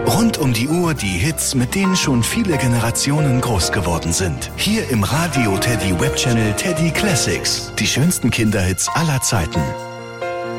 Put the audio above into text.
Rund um die Uhr die Hits, mit denen schon viele Generationen groß geworden sind. Hier im Radio Teddy Webchannel Teddy Classics. Die schönsten Kinderhits aller Zeiten.